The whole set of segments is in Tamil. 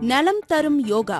நலம் தரும் யோகா.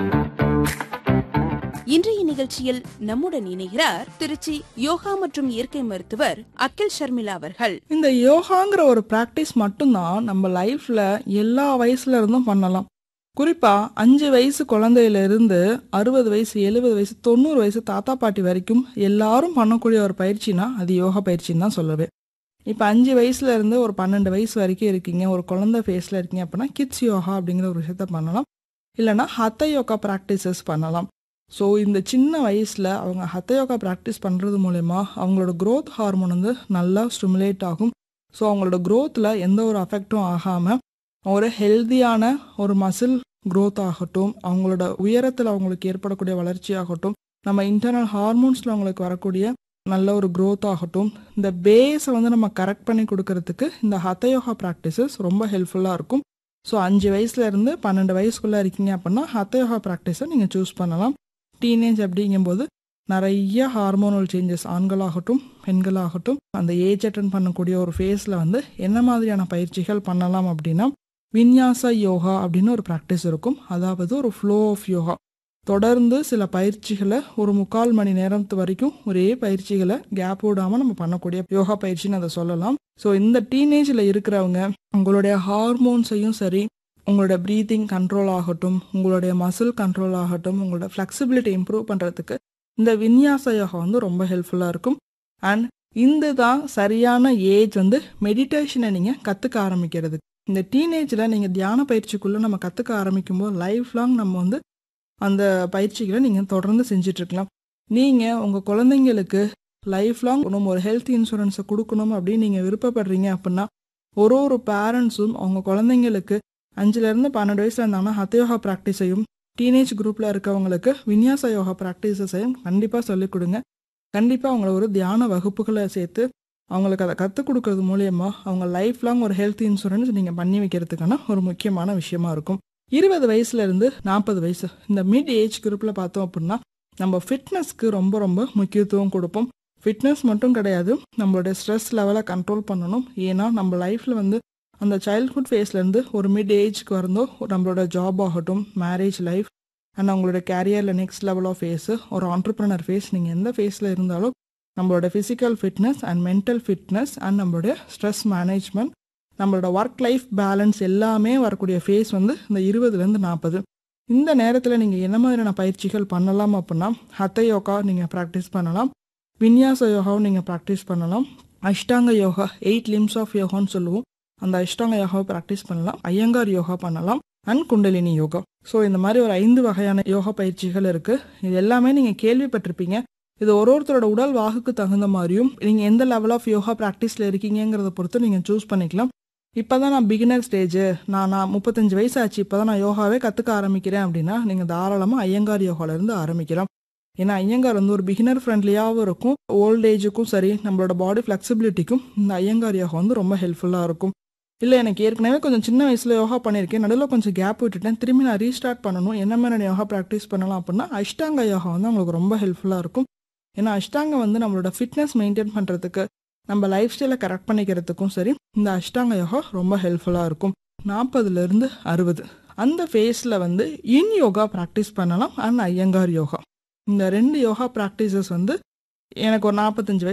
இன்றைய நிகழ்ச்சியில் நம்முடன் இணைகிறார் திருச்சி யோகா மற்றும் இயற்கை மருத்துவர் அகில் ஷர்மிளா அவர்கள். இந்த யோகாங்கிற ஒரு பிராக்டிஸ் மட்டும்தான் நம்ம லைஃப்ல எல்லா வயசுல இருந்தும் பண்ணலாம். குறிப்பா 5 வயசு குழந்தையில இருந்து 60 வயசு 70 வயசு 90 வயசு தாத்தா பாட்டி வரைக்கும் எல்லாரும் பண்ணக்கூடிய ஒரு பயிற்சினா அது யோகா பயிற்சின்னு தான் சொல்லுவேன். இப்போ 5 வயசுல இருந்து ஒரு 12 வயசு வரைக்கும் இருக்கீங்க, ஒரு குழந்தை ஃபேஸ்ல இருக்கீங்க அப்படின்னா கிட்ஸ் யோகா அப்படிங்கிற ஒரு விஷயத்த பண்ணலாம். இல்லைனா ஹத்த யோகா ப்ராக்டிசஸ் பண்ணலாம். ஸோ இந்த சின்ன வயசில் அவங்க ஹத்த யோகா ப்ராக்டிஸ் பண்ணுறது மூலயமா அவங்களோட க்ரோத் ஹார்மோன் வந்து நல்லா ஸ்டிமுலேட் ஆகும். ஸோ அவங்களோட க்ரோத்தில் எந்த ஒரு அஃபெக்டும் ஆகாமல் ஒரு ஹெல்தியான ஒரு மசில் க்ரோத் ஆகட்டும், அவங்களோட உயரத்தில் அவங்களுக்கு ஏற்படக்கூடிய வளர்ச்சி ஆகட்டும், நம்ம இன்டர்னல் ஹார்மோன்ஸில் அவங்களுக்கு வரக்கூடிய நல்ல ஒரு க்ரோத் ஆகட்டும், இந்த பேஸை வந்து நம்ம கரெக்ட் பண்ணி கொடுக்கறதுக்கு இந்த ஹத்த யோகா ப்ராக்டிசஸ் ரொம்ப ஹெல்ப்ஃபுல்லாக இருக்கும். ஸோ 5 வயசுலேருந்து 12 வயசுக்குள்ளே இருக்கீங்க அப்படின்னா ஹத்த யோகா ப்ராக்டிஸை நீங்கள் சூஸ் பண்ணலாம். டீனேஜ் அப்படிங்கும்போது நிறைய ஹார்மோனல் சேஞ்சஸ் ஆண்களாகட்டும் பெண்களாகட்டும் அந்த ஏஜ் அட்டன் பண்ணக்கூடிய ஒரு ஃபேஸில் வந்து என்ன மாதிரியான பயிற்சிகள் பண்ணலாம் அப்படின்னா வின்யாசா யோகா அப்படின்னு ஒரு ப்ராக்டிஸ் இருக்கும். அதாவது ஒரு ஃப்ளோ ஆஃப் யோகா, தொடர்ந்து சில பயிற்சிகளை ஒரு 3/4 மணி நேரத்து வரைக்கும் ஒரே பயிற்சிகளை கேப் விடாமல் நம்ம பண்ணக்கூடிய யோகா பயிற்சின்னு அதை சொல்லலாம். ஸோ இந்த டீனேஜில் இருக்கிறவங்க உங்களுடைய ஹார்மோன்ஸையும் சரி, உங்களோட ப்ரீத்திங் கண்ட்ரோல் ஆகட்டும், உங்களுடைய மசில் கண்ட்ரோல் ஆகட்டும், உங்களோட ஃப்ளெக்சிபிலிட்டி இம்ப்ரூவ் பண்ணுறதுக்கு இந்த வின்யாச யோகா வந்து ரொம்ப ஹெல்ப்ஃபுல்லாக இருக்கும். அண்ட் இந்த தான் சரியான ஏஜ் வந்து மெடிடேஷனை நீங்கள் கற்றுக்க ஆரம்பிக்கிறது. இந்த டீனேஜில் நீங்கள் தியான பயிற்சிக்குள்ளே நம்ம கற்றுக்க ஆரம்பிக்கும்போது லைஃப் லாங் நம்ம வந்து அந்த பயிற்சிகளை நீங்கள் தொடர்ந்து செஞ்சிட்ருக்கலாம். நீங்கள் உங்கள் குழந்தைங்களுக்கு லைஃப் லாங் ஒரு ஹெல்த் இன்சூரன்ஸை கொடுக்கணும் அப்படின்னு நீங்கள் விருப்பப்படுறீங்க அப்படின்னா ஒரு பேரண்ட்ஸும் அவங்க குழந்தைங்களுக்கு 5லேருந்து 12 வயசில் இருந்தாங்கன்னா ஹத்த யோகா ப்ராக்டிஸையும், டீனேஜ் குரூப்பில் இருக்கவங்களுக்கு வின்யாச யோகா ப்ராக்டிஸஸையும் கண்டிப்பாக சொல்லிக் கொடுங்க. கண்டிப்பாக அவங்கள ஒரு தியான வகுப்புகளை சேர்த்து அவங்களுக்கு அதை கற்றுக் கொடுக்கறது மூலயமா அவங்க லைஃப் லாங் ஒரு ஹெல்த் இன்சூரன்ஸ் நீங்கள் பண்ணி வைக்கிறதுக்கான ஒரு முக்கியமான விஷயமா இருக்கும். 20 வயசுலேருந்து 40 வயசு இந்த மிட் ஏஜ் குரூப்பில் பார்த்தோம் அப்படின்னா நம்ம ஃபிட்னஸ்க்கு ரொம்ப ரொம்ப முக்கியத்துவம் கொடுப்போம். ஃபிட்னஸ் மட்டும் கிடையாது, நம்மளுடைய ஸ்ட்ரெஸ் லெவலை கண்ட்ரோல் பண்ணணும். ஏன்னா நம்ம லைஃப்பில் வந்து அந்த சைல்ட்ஹுட் ஃபேஸ்லேருந்து ஒரு மிட் ஏஜ்க்கு வரந்தோ நம்மளோட ஜாப் ஆகட்டும், மேரேஜ் லைஃப் அண்ட் அவங்களோட கேரியரில் நெக்ஸ்ட் லெவல் ஆஃப் ஃபேஸு, ஒரு ஆண்டர்ப்ரனர் ஃபேஸ், நீங்கள் எந்த ஃபேஸில் இருந்தாலும் நம்மளோட physical fitness and mental fitness and நம்மளுடைய ஸ்ட்ரெஸ் மேனேஜ்மெண்ட், நம்மளோட ஒர்க் லைஃப் பேலன்ஸ் எல்லாமே வரக்கூடிய ஃபேஸ் வந்து இந்த 20லேருந்து 40. இந்த நேரத்தில் நீங்கள் என்ன மாதிரியான பயிற்சிகள் பண்ணலாம் அப்படின்னா ஹத்த யோகா நீங்கள் ப்ராக்டிஸ் பண்ணலாம், வின்யாச யோகாவும் நீங்கள் ப்ராக்டிஸ் பண்ணலாம், அஷ்டாங்க யோகா 8 limbs ஆஃப் யோகான்னு சொல்லுவோம், அந்த அஷ்டாங்க யோகாவை ப்ராக்டிஸ் பண்ணலாம், ஐயங்கார் யோகா பண்ணலாம் அண்ட் குண்டலினி யோகா. ஸோ இந்த மாதிரி ஒரு 5 வகையான யோகா பயிற்சிகள் இருக்குது. இது எல்லாமே நீங்கள் கேள்விப்பட்டிருப்பீங்க. இது ஒருத்தரோட உடல் வாகுக்கு தகுந்த மாதிரியும் நீங்கள் எந்த லெவல் ஆஃப் யோகா ப்ராக்டிஸில் இருக்கீங்கிறத பொறுத்து நீங்கள் சூஸ் பண்ணிக்கலாம். இப்போ தான் நான் பிகினர் ஸ்டேஜு, நான் 35 வயசு ஆச்சு, இப்போ தான் நான் யோகாவே கற்றுக்க ஆரம்பிக்கிறேன் அப்படின்னா நீங்கள் தாராளமாக ஐயங்கார் யோகாவிலேருந்து ஆரம்பிக்கலாம். ஏன்னா ஐயங்கார் வந்து ஒரு பிகினர் ஃப்ரெண்ட்லியாகவும் இருக்கும், ஓல்ட் ஏஜுக்கும் சரி நம்மளோட பாடி ஃப்ளெக்சிபிலிட்டிக்கும் இந்த ஐயங்கார் யோகா வந்து ரொம்ப ஹெல்ப்ஃபுல்லாக இருக்கும். இல்லை எனக்கு ஏற்கனவே கொஞ்சம் சின்ன வயசில் யோகா பண்ணியிருக்கேன், நடுவில் கொஞ்சம் கேப் விட்டுட்டேன், திரும்பி நான் ரீஸ்டார்ட் பண்ணணும், என்ன மாதிரி யோகா ப்ராக்டிஸ் பண்ணலாம் அப்படின்னா அஷ்டாங்க யோகா வந்து உங்களுக்கு ரொம்ப ஹெல்ப்ஃபுல்லாக இருக்கும். ஏன்னா அஷ்டாங்க வந்து நம்மளோட ஃபிட்னஸ் மெயின்டைன் பண்ணுறதுக்கு, நம்ம லைஃப் ஸ்டைலை கரெக்ட் பண்ணிக்கிறதுக்கும் சரி இந்த அஷ்டாங்க யோகா ரொம்ப ஹெல்ப்ஃபுல்லாக இருக்கும். 40லேருந்து 60 அந்த ஃபேஸில் வந்து இன் யோகா ப்ராக்டிஸ் பண்ணலாம் அண்ட் ஐயங்கார் யோகா. இந்த 2 யோகா ப்ராக்டிசஸ் வந்து எனக்கு ஒரு 45 வயசு